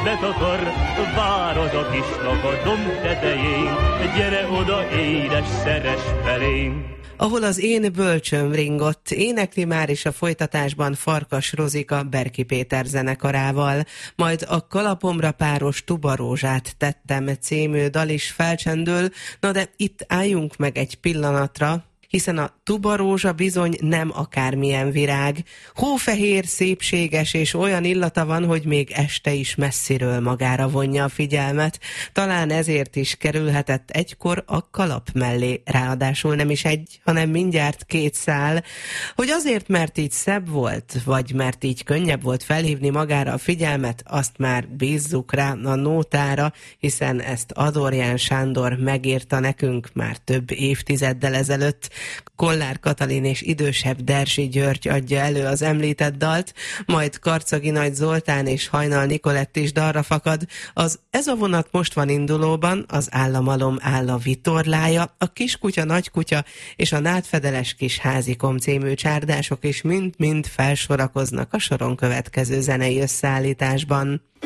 betakar, várod a kislak a domb tetején, gyere oda, édes, szeres belém. Ahol az én bölcsöm ringott, énekli már is a folytatásban Farkas Rozika Berki Péter zenekarával, majd a Kalapomra páros Tubarózsát tettem című dal is felcsendül, na de itt álljunk meg egy pillanatra, hiszen a tubarózsa bizony nem akármilyen virág. Hófehér, szépséges és olyan illata van, hogy még este is messziről magára vonja a figyelmet. Talán ezért is kerülhetett egykor a kalap mellé, ráadásul nem is egy, hanem mindjárt 2 szál. Hogy azért, mert így szebb volt, vagy mert így könnyebb volt felhívni magára a figyelmet, azt már bízzuk rá a nótára, hiszen ezt Adorján Sándor megírta nekünk már több évtizeddel ezelőtt. Kollár Katalin és idősebb Dersi György adja elő az említett dalt, majd Karcagi Nagy Zoltán és Hajnal Nikolett is dalra fakad. Ez a vonat most van indulóban, az Államalom áll a vitorlája, a Kiskutya, Nagykutya és a Nádfedeles kis házikom című csárdások is mind-mind felsorakoznak a soron következő zenei összeállításban.